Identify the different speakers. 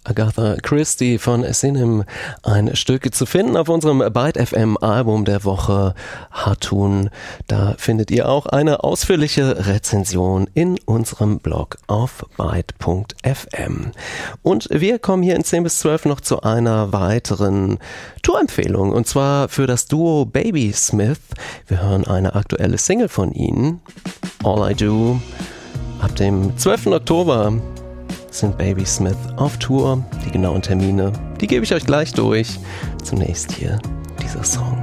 Speaker 1: Agatha Christie von Sinim, ein Stück zu finden auf unserem Byte FM Album der Woche Hatun. Da findet ihr auch eine ausführliche Rezension in unserem Blog auf byte.fm. Und wir kommen hier in 10 bis 12 noch zu einer weiteren Tourempfehlung, und zwar für das Duo Babysmith. Wir hören eine aktuelle Single von ihnen, All I Do. Ab dem 12. Oktober sind Babysmith auf Tour. Die genauen Termine, die gebe ich euch gleich durch. Zunächst hier dieser Song.